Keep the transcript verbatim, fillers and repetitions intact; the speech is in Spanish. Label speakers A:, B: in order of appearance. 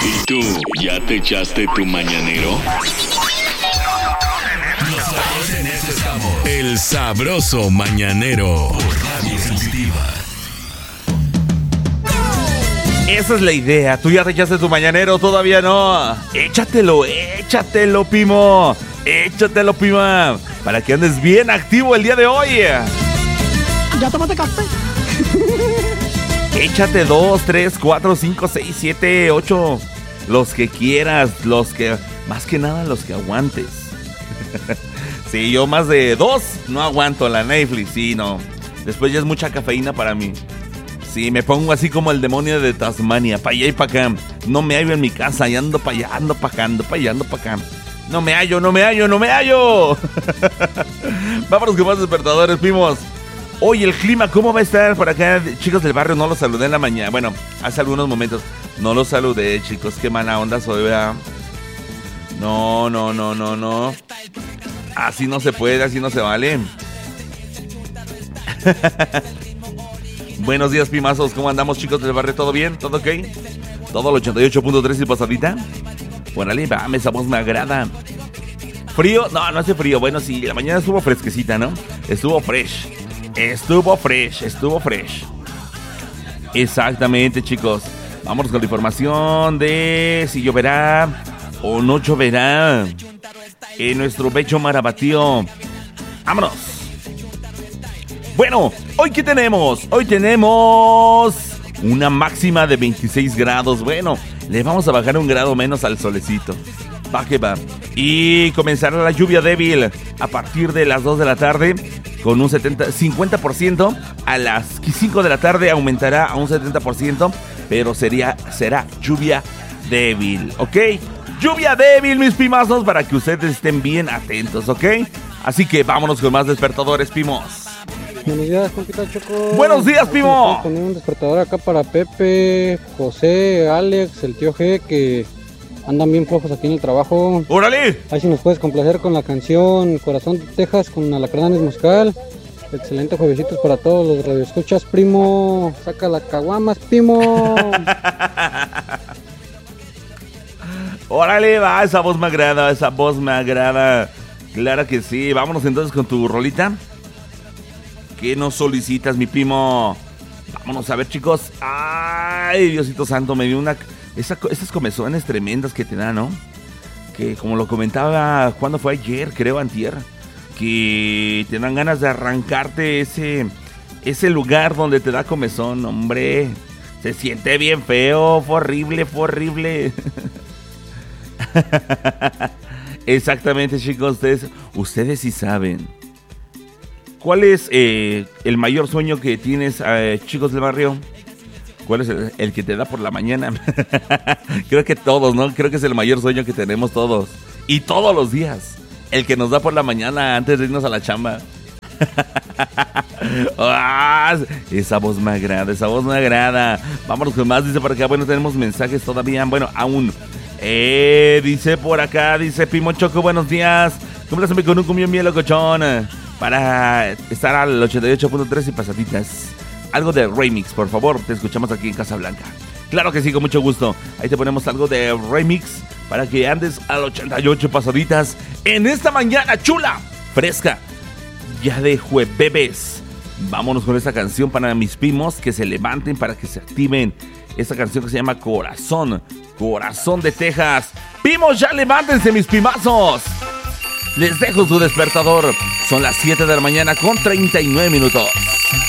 A: ¿Y tú, ya te echaste tu mañanero?
B: Nosotros en eso estamos.
A: El sabroso mañanero.
B: Por Radio Sensitiva.
C: Esa es la idea. ¿Tú ya te echaste tu mañanero? Todavía no. Échatelo, échatelo, Pimo. Échatelo, Pima. Para que andes bien activo el día de hoy.
D: ¿Ya tomaste café?
C: Échate dos, tres, cuatro, cinco, seis, siete, ocho. Los que quieras. Los que... Más que nada los que aguantes. Sí, yo más de dos no aguanto la Netflix. Sí, no. Después ya es mucha cafeína para mí. Sí, me pongo así como el demonio de Tasmania, pa' allá y pa' acá. No me hallo en mi casa, y ando pa' allá, ando pa' acá, ando pa' allá, ando pa' acá. No me hallo, no me hallo, no me hallo. Vámonos con más despertadores, primos. Oye, el clima, ¿cómo va a estar por acá? Chicos del barrio, no los saludé en la mañana. Bueno, hace algunos momentos no los saludé, chicos. Qué mala onda soy, ¿verdad? No, no, no, no, no. Así no se puede, así no se vale. Buenos días, Pimazos. ¿Cómo andamos, chicos del barrio? ¿Todo bien? ¿Todo ok? ¿Todo el ochenta y ocho punto tres y pasadita? Órale, va, esa voz me agrada. ¿Frío? No, no hace frío. Bueno, sí, la mañana estuvo fresquecita, ¿no? Estuvo fresh. Estuvo fresh, estuvo fresh. Exactamente, chicos. Vamos con la información de si lloverá o no lloverá en nuestro bello Marabatío. ¡Vámonos! Bueno, ¿hoy qué tenemos? Hoy tenemos una máxima de veintiséis grados. Bueno, le vamos a bajar un grado menos al solecito. Va que va. Y comenzará la lluvia débil a partir de las dos de la tarde con un setenta, cincuenta por ciento. A las cinco de la tarde aumentará a un setenta por ciento, pero sería, será lluvia débil, ¿ok? Lluvia débil, mis pimazos, para que ustedes estén bien atentos, ¿ok? Así que vámonos con más despertadores, Pimos.
E: Buenos días, compita Choco.
C: Buenos días, Pimo.
E: Poner un despertador acá para Pepe, José, Alex, el tío G, que andan bien flojos aquí en el trabajo.
C: ¡Órale!
E: Ahí si nos puedes complacer con la canción Corazón de Texas con Alacranes Moscal. Excelente juevesitos para todos los radioescuchas, primo. Saca la caguamas, primo.
C: Órale, va, esa voz me agrada, esa voz me agrada. Claro que sí. Vámonos entonces con tu rolita. ¿Qué nos solicitas, mi primo? Vámonos a ver, chicos. Ay, Diosito santo, me dio una... Esa, esas comezones tremendas que te dan, ¿no? Que como lo comentaba, ¿cuándo fue? Ayer, creo, antier. Que te dan ganas de arrancarte ese... Ese lugar donde te da comezón, hombre. Se siente bien feo, fue horrible, fue horrible. Exactamente, chicos, ustedes, ustedes sí saben. ¿Cuál es eh, el mayor sueño que tienes, eh, chicos del barrio? ¿Cuál es el, el que te da por la mañana? Creo que todos, ¿no? Creo que es el mayor sueño que tenemos todos. Y todos los días. El que nos da por la mañana antes de irnos a la chamba. Ah, esa voz me agrada, esa voz me agrada. Vámonos con más, dice por acá. Bueno, tenemos mensajes todavía. Bueno, aún. Eh, dice por acá, dice Pimo Choco, buenos días. Compláceme con un cumbión bien locochón para estar al ochenta y ocho punto tres y pasaditas. Algo de remix, por favor, te escuchamos aquí en Casa Blanca. Claro que sí, con mucho gusto. Ahí te ponemos algo de remix para que andes al ochenta y ocho pasaditas en esta mañana chula, fresca, ya de jueves. Vámonos con esta canción para mis primos que se levanten, para que se activen. Esta canción que se llama Corazón, Corazón de Texas. Pimos, ya levántense, mis pimazos. Les dejo su despertador. Son las siete de la mañana con treinta y nueve minutos.